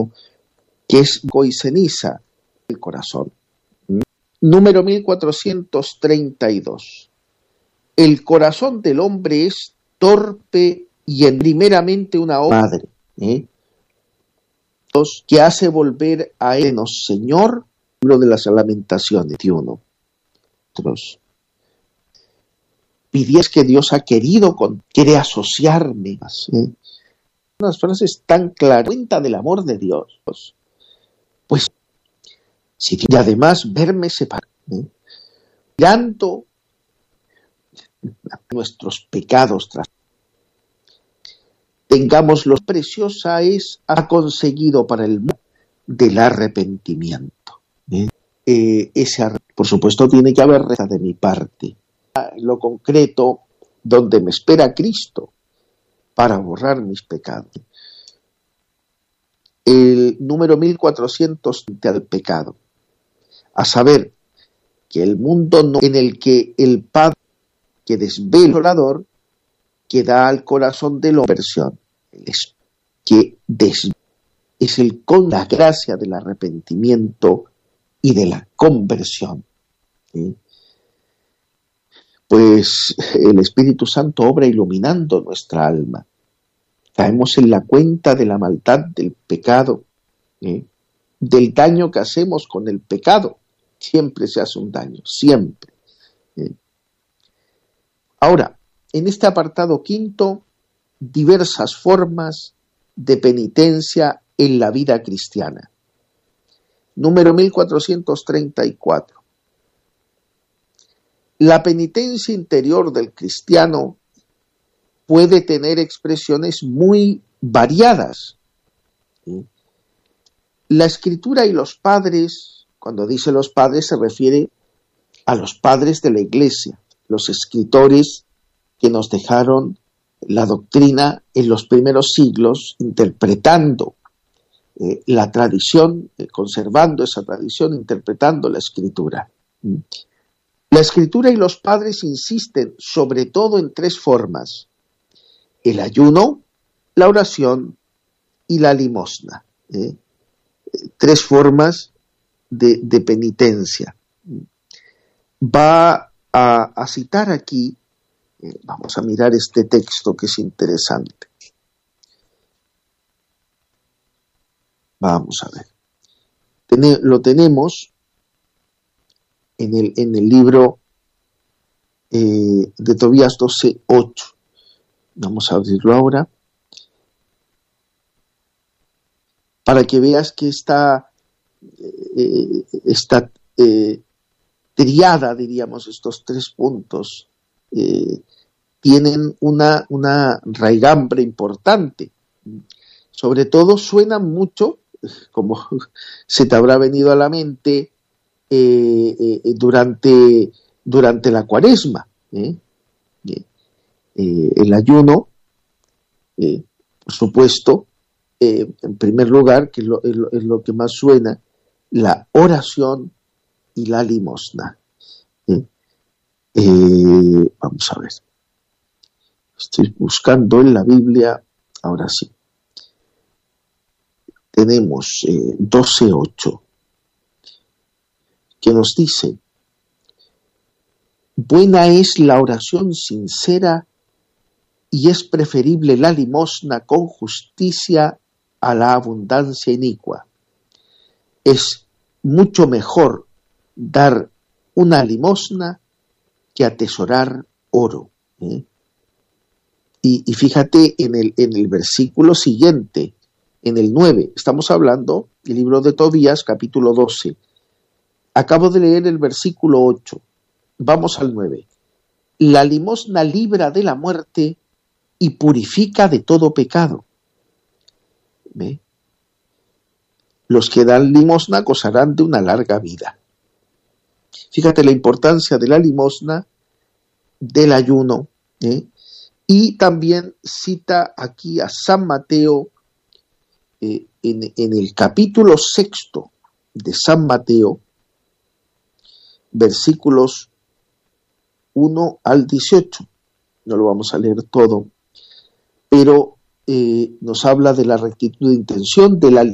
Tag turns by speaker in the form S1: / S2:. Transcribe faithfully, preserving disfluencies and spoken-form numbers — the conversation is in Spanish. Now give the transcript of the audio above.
S1: ¿no? Que es y ceniza el corazón. Número mil cuatrocientos treinta y dos. El corazón del hombre es torpe y en primeramente una obra madre, ¿eh? que hace volver a él, Señor, libro de las Lamentaciones, veintiuno. Otros. Pidies que Dios ha querido, con, quiere asociarme más. ¿eh? Unas frases tan claras, cuenta del amor de Dios. Pues, si y además verme separado, ¿eh? mirando nuestros pecados, tras tengamos lo preciosa es ha conseguido para el mundo del arrepentimiento. ¿eh? Eh, ese, por supuesto, tiene que haber reza de mi parte. Lo concreto, donde me espera Cristo para borrar mis pecados. El número mil cuatrocientos al pecado. A saber, que el mundo no, en el que el Padre que desvela el violador, que da al corazón de la conversión, que des, es el con la gracia del arrepentimiento y de la conversión. ¿sí? Pues el Espíritu Santo obra iluminando nuestra alma. Caemos en la cuenta de la maldad del pecado, ¿eh? del daño que hacemos con el pecado. Siempre se hace un daño, siempre. ¿eh? Ahora, en este apartado quinto, diversas formas de penitencia en la vida cristiana. Número mil cuatrocientos treinta y cuatro. La penitencia interior del cristiano puede tener expresiones muy variadas. ¿sí? La Escritura y los padres, cuando dice los padres se refiere a los padres de la Iglesia, los escritores que nos dejaron la doctrina en los primeros siglos, interpretando eh, la tradición, eh, conservando esa tradición, interpretando la Escritura. La Escritura y los padres insisten sobre todo en tres formas: el ayuno, la oración y la limosna. ¿eh? Tres formas de, de penitencia. Va a, a citar aquí, eh, vamos a mirar este texto que es interesante. Vamos a ver. Ten, lo tenemos en el, en el libro eh, de Tobías doce ocho. Vamos a abrirlo ahora. Para que veas que esta, eh, esta eh, triada, diríamos, estos tres puntos, eh, tienen una, una raigambre importante. Sobre todo suenan mucho, como se te habrá venido a la mente, eh, eh, durante, durante la Cuaresma. ¿eh? Eh, el ayuno, eh, por supuesto, eh, en primer lugar, que es lo, es, lo, es lo que más suena, la oración y la limosna. ¿eh? Eh, vamos a ver. Estoy buscando en la Biblia, ahora sí. Tenemos eh, doce ocho, que nos dice: buena es la oración sincera y es preferible la limosna con justicia a la abundancia inicua. Es mucho mejor dar una limosna que atesorar oro. ¿eh? Y, y fíjate en el, en el versículo siguiente, en el nueve, estamos hablando del libro de Tobías, capítulo doce. Acabo de leer el versículo ocho. Vamos al nueve. La limosna libra de la muerte y purifica de todo pecado. ¿Ve? Los que dan limosna gozarán de una larga vida. Fíjate la importancia de la limosna, del ayuno, ¿eh? Y también cita aquí a San Mateo, eh, en, en el capítulo sexto de San Mateo, versículos uno al dieciocho. No lo vamos a leer todo, pero eh, nos habla de la rectitud de intención, de la